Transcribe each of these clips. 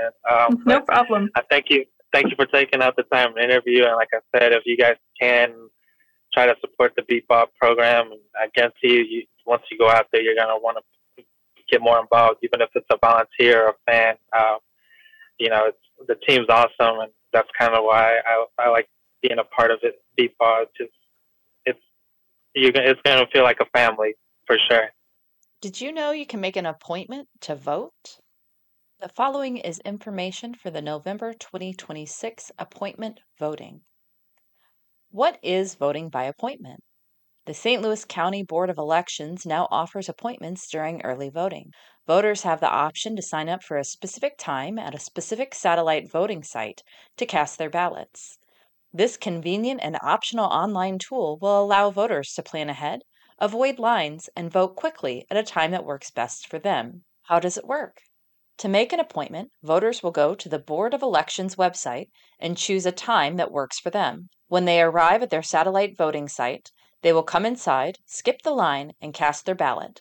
again. No problem. I thank you. Thank you for taking out the time to interview. And like I said, if you guys can try to support the Bebop program, I guarantee you, once you go out there, you're going to want to get more involved, even if it's a volunteer or a fan. The team's awesome, and that's kind of why I like being a part of it. Bebop, it's going to feel like a family for sure. Did you know you can make an appointment to vote? The following is information for the November 2026 appointment voting. What is voting by appointment? The St. Louis County Board of Elections now offers appointments during early voting. Voters have the option to sign up for a specific time at a specific satellite voting site to cast their ballots. This convenient and optional online tool will allow voters to plan ahead, avoid lines, and vote quickly at a time that works best for them. How does it work? To make an appointment, voters will go to the Board of Elections website and choose a time that works for them. When they arrive at their satellite voting site, they will come inside, skip the line, and cast their ballot.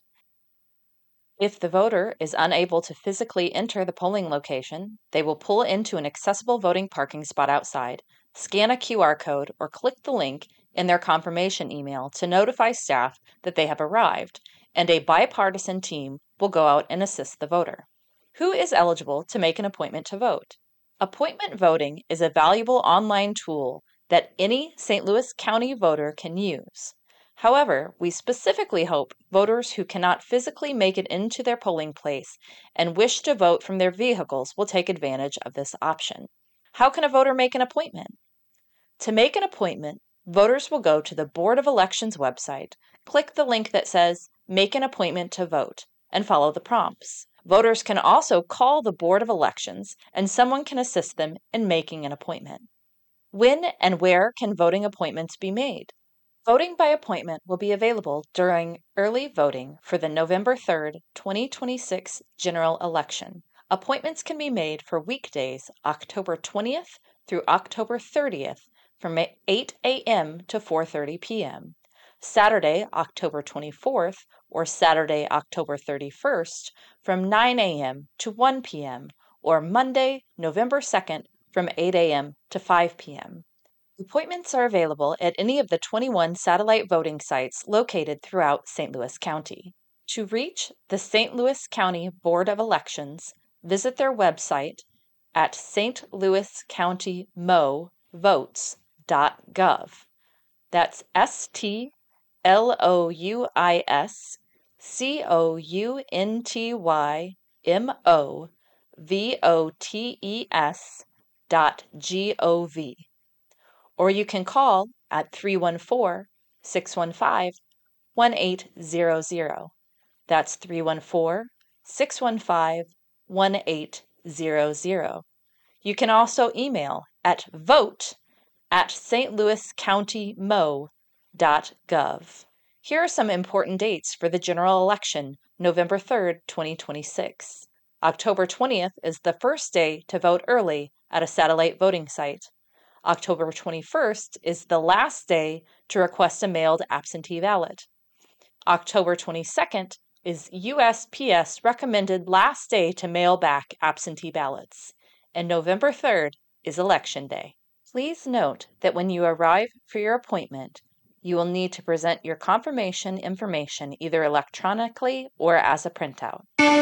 If the voter is unable to physically enter the polling location, they will pull into an accessible voting parking spot outside, scan a QR code, or click the link in their confirmation email to notify staff that they have arrived, and a bipartisan team will go out and assist the voter. Who is eligible to make an appointment to vote? Appointment voting is a valuable online tool that any St. Louis County voter can use. However, we specifically hope voters who cannot physically make it into their polling place and wish to vote from their vehicles will take advantage of this option. How can a voter make an appointment? To make an appointment, voters will go to the Board of Elections website, click the link that says Make an Appointment to Vote, and follow the prompts. Voters can also call the Board of Elections, and someone can assist them in making an appointment. When and where can voting appointments be made? Voting by appointment will be available during early voting for the November 3rd, 2026 general election. Appointments can be made for weekdays October 20th through October 30th from 8 a.m. to 4:30 p.m., Saturday, October 24th, or Saturday, October 31st, from 9 a.m. to 1 p.m., or Monday, November 2nd, from 8 a.m. to 5 p.m. Appointments are available at any of the 21 satellite voting sites located throughout St. Louis County. To reach the St. Louis County Board of Elections, visit their website at stlouiscountymovotes.gov. That's stlouiscountymovotes.gov. Or you can call at 314-615-1800. That's 314-615-1800. You can also email at vote@stlouiscountymo.gov. Here are some important dates for the general election, November 3rd, 2026. October 20th is the first day to vote early at a satellite voting site. October 21st is the last day to request a mailed absentee ballot. October 22nd is USPS recommended last day to mail back absentee ballots. And November 3rd is Election Day. Please note that when you arrive for your appointment, you will need to present your confirmation information either electronically or as a printout.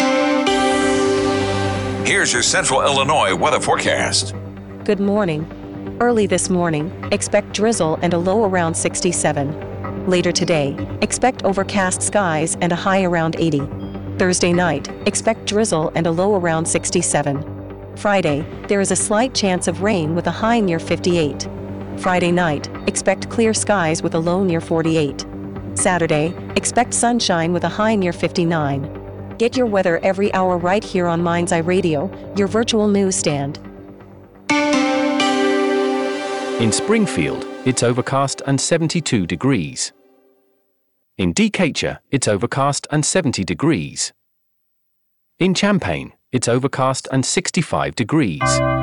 Here's your Central Illinois weather forecast. Good morning. Early this morning, expect drizzle and a low around 67. Later today, expect overcast skies and a high around 80. Thursday night, expect drizzle and a low around 67. Friday, there is a slight chance of rain with a high near 58. Friday night, expect clear skies with a low near 48. Saturday, expect sunshine with a high near 59. Get your weather every hour right here on Mind's Eye Radio, your virtual newsstand. In Springfield, it's overcast and 72 degrees. In Decatur, it's overcast and 70 degrees. In Champaign, it's overcast and 65 degrees.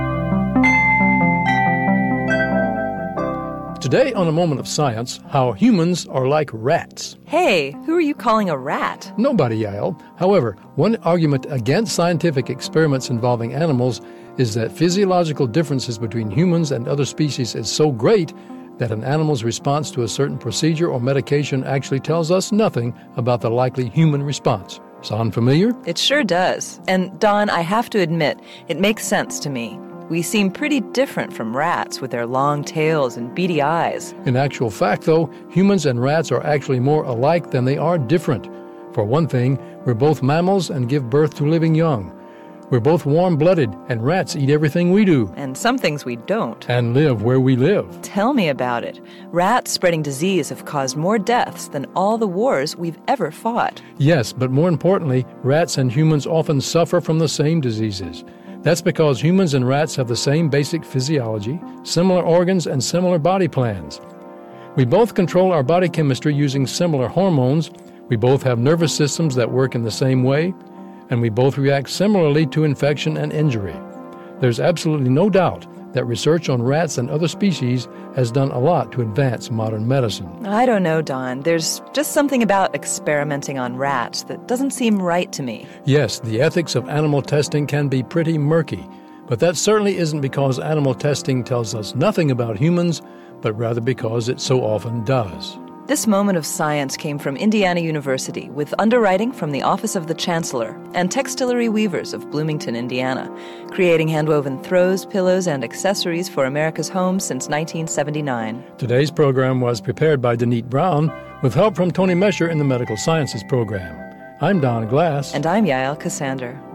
Today on A Moment of Science, how humans are like rats. Hey, who are you calling a rat? Nobody, Yael. However, one argument against scientific experiments involving animals is that physiological differences between humans and other species is so great that an animal's response to a certain procedure or medication actually tells us nothing about the likely human response. Sound familiar? It sure does. And Don, I have to admit, it makes sense to me. We seem pretty different from rats with their long tails and beady eyes. In actual fact, though, humans and rats are actually more alike than they are different. For one thing, we're both mammals and give birth to living young. We're both warm-blooded, and rats eat everything we do. And some things we don't. And live where we live. Tell me about it. Rats spreading disease have caused more deaths than all the wars we've ever fought. Yes, but more importantly, rats and humans often suffer from the same diseases. That's because humans and rats have the same basic physiology, similar organs, and similar body plans. We both control our body chemistry using similar hormones, we both have nervous systems that work in the same way, and we both react similarly to infection and injury. There's absolutely no doubt that research on rats and other species has done a lot to advance modern medicine. I don't know, Don. There's just something about experimenting on rats that doesn't seem right to me. Yes, the ethics of animal testing can be pretty murky, but that certainly isn't because animal testing tells us nothing about humans, but rather because it so often does. This moment of science came from Indiana University with underwriting from the Office of the Chancellor and Textillery Weavers of Bloomington, Indiana, creating handwoven throws, pillows, and accessories for America's homes since 1979. Today's program was prepared by Denise Brown with help from Tony Mesher in the Medical Sciences program. I'm Don Glass. And I'm Yael Cassander.